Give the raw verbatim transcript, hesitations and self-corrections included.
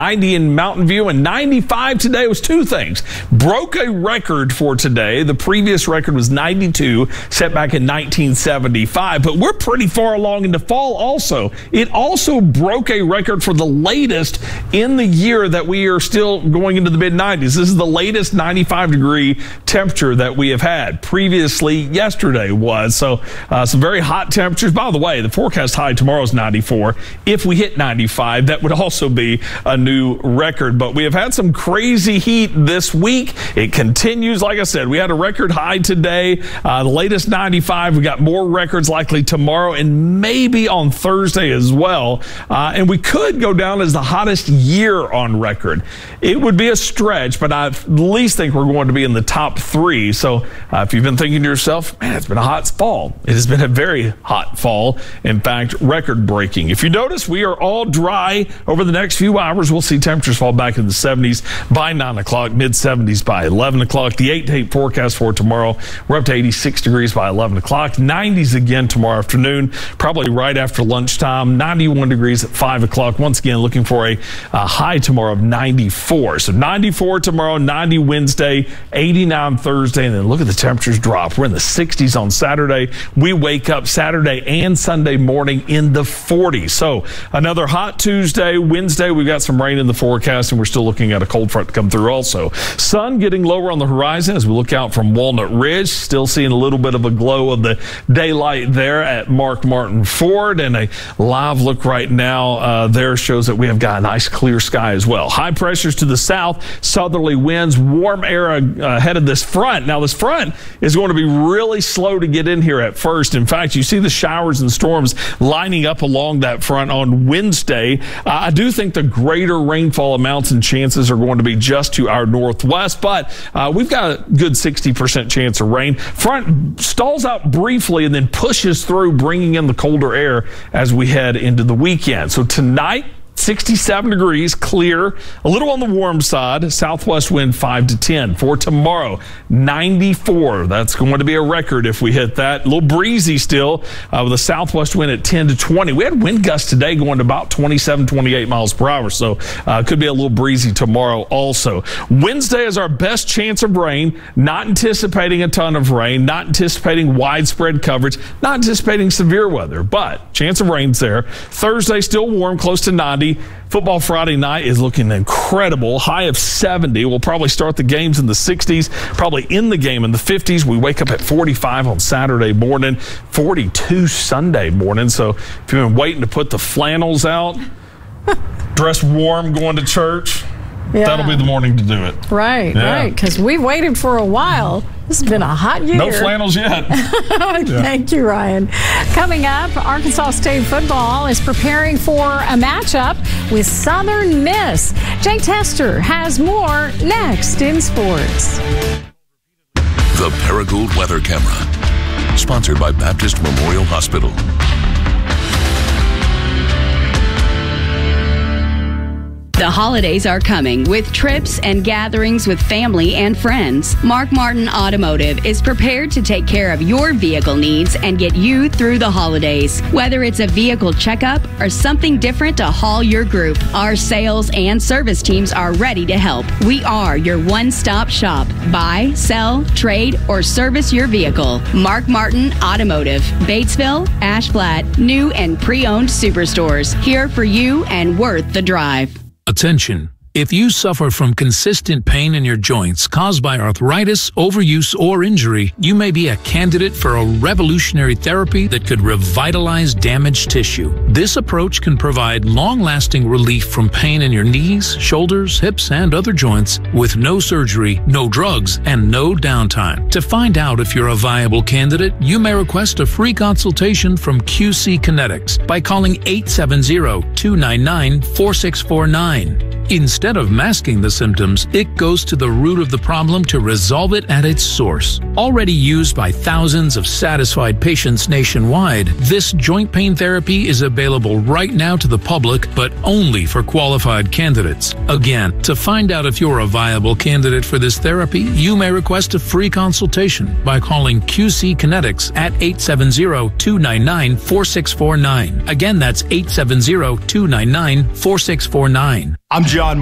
ninety in Mountain View, and ninety-five today was two things. Broke a record for today. The previous record was ninety-two, set back in nineteen seventy-five, but we're pretty far along into fall also. It also broke a record for the latest in the year that we are still going into the mid nineties. This is the latest ninety-five degree temperature that we have had. Previously, yesterday was. So uh, some very hot temperatures. By the way, the forecast high tomorrow is ninety-four. If we hit ninety-five, that would also be a new New record. But we have had some crazy heat this week. It continues. Like I said, we had a record high today. Uh, the latest ninety-five. We got more records likely tomorrow and maybe on Thursday as well. Uh, and we could go down as the hottest year on record. It would be a stretch, but I at least think we're going to be in the top three. So uh, if you've been thinking to yourself, man, it's been a hot fall. It has been a very hot fall. In fact, record breaking. If you notice, we are all dry over the next few hours. We'll see temperatures fall back in the seventies by nine o'clock, mid seventies by eleven o'clock. The eight to eight forecast for tomorrow, we're up to eighty-six degrees by eleven o'clock. nineties again tomorrow afternoon, probably right after lunchtime. ninety-one degrees at five o'clock. Once again, looking for a, a high tomorrow of ninety-four. So ninety-four tomorrow, ninety Wednesday, eighty-nine Thursday, and then look at the temperatures drop. We're in the sixties on Saturday. We wake up Saturday and Sunday morning in the forties. So another hot Tuesday. Wednesday, we've got some rain in the forecast, and we're still looking at a cold front to come through also. Sun getting lower on the horizon as we look out from Walnut Ridge. Still seeing a little bit of a glow of the daylight there at Mark Martin Ford, and a live look right now uh, there shows that we have got a nice clear sky as well. High pressures to the south, southerly winds, warm air ahead of this front. Now this front is going to be really slow to get in here at first. In fact, you see the showers and storms lining up along that front on Wednesday. Uh, I do think the greater rainfall amounts and chances are going to be just to our northwest, but uh, we've got a good sixty percent chance of rain. Front stalls out briefly and then pushes through, bringing in the colder air as we head into the weekend. So tonight, sixty-seven degrees, clear, a little on the warm side, southwest wind five to ten. For tomorrow, ninety-four. That's going to be a record if we hit that. A little breezy still uh, with a southwest wind at ten to twenty. We had wind gusts today going to about twenty-seven, twenty-eight miles per hour, so uh, could be a little breezy tomorrow also. Wednesday is our best chance of rain. Not anticipating a ton of rain, not anticipating widespread coverage, not anticipating severe weather, but chance of rain's there. Thursday, still warm, close to ninety. Football Friday night is looking incredible. High of seventy. We'll probably start the games in the sixties, probably in the game in the fifties. We wake up at forty-five on Saturday morning, forty-two Sunday morning. So if you've been waiting to put the flannels out, dress warm, going to church, yeah, that'll be the morning to do it. Right, yeah. right, because we've waited for a while. This has been a hot year. No flannels yet. Thank you, Ryan. Coming up, Arkansas State football is preparing for a matchup with Southern Miss. Jake Tester has more next in sports. The Paragould Weather Camera, sponsored by Baptist Memorial Hospital. The holidays are coming with trips and gatherings with family and friends. Mark Martin Automotive is prepared to take care of your vehicle needs and get you through the holidays. Whether it's a vehicle checkup or something different to haul your group, our sales and service teams are ready to help. We are your one-stop shop. Buy, sell, trade, or service your vehicle. Mark Martin Automotive, Batesville, Ashflat, new and pre-owned superstores. Here for you and worth the drive. Attention. If you suffer from consistent pain in your joints caused by arthritis, overuse, or injury, you may be a candidate for a revolutionary therapy that could revitalize damaged tissue. This approach can provide long-lasting relief from pain in your knees, shoulders, hips, and other joints with no surgery, no drugs, and no downtime. To find out if you're a viable candidate, you may request a free consultation from Q C Kinetics by calling eight seven zero, two nine nine, four six four nine. Instead of masking the symptoms, it goes to the root of the problem to resolve it at its source. Already used by thousands of satisfied patients nationwide, this joint pain therapy is available right now to the public, but only for qualified candidates. Again, to find out if you're a viable candidate for this therapy, you may request a free consultation by calling Q C Kinetics at eight seven zero, two nine nine, four six four nine. Again, that's eight seven zero, two nine nine, four six four nine. I'm John